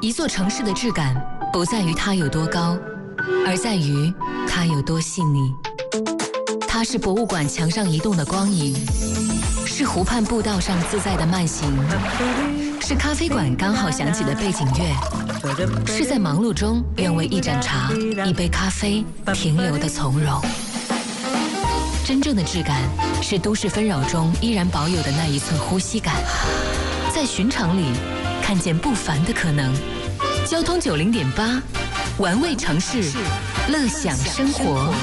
一座城市的质感不在于它有多高，而在于它有多细腻。它是博物馆墙上移动的光影，是湖畔步道上自在的慢行，是咖啡馆刚好响起的背景乐，是在忙碌中愿为一盏茶、一杯咖啡停留的从容。真正的质感是都市纷扰中依然保有的那一寸呼吸感，在寻常里看见不凡的可能。交通90.8，玩味城市，乐享生活。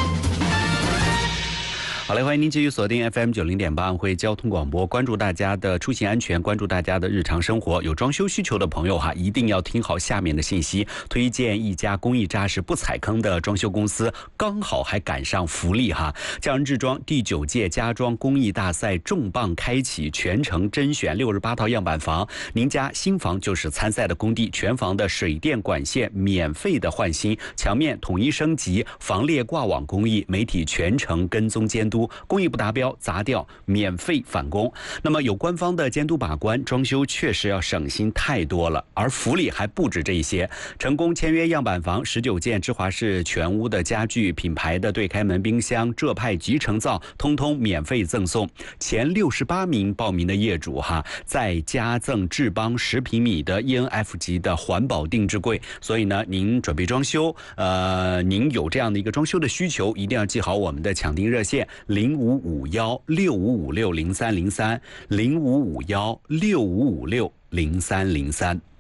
好嘞，欢迎您继续锁定 FM 90.8安徽交通广播，关注大家的出行安全，关注大家的日常生活。有装修需求的朋友哈，一定要听好下面的信息。推荐一家工艺扎实、不踩坑的装修公司，刚好还赶上福利哈。匠人制装第9届家装工艺大赛重磅开启，全程甄选68套样板房，您家新房就是参赛的工地，全房的水电管线免费的换新，墙面统一升级，防裂挂网工艺，媒体全程跟踪监督。工艺不达标砸掉，免费返工。那么有官方的监督把关，装修确实要省心太多了，而福利还不止这一些。成功签约样板房19件芝华士全屋的家具，品牌的对开门冰箱、浙派集成灶通通免费赠送。前68名报名的业主哈，再加赠智邦10平米的 ENF 级的环保定制柜。所以呢，您准备装修，您有这样的一个装修的需求，一定要记好我们的抢订热线055165560303，055165560303。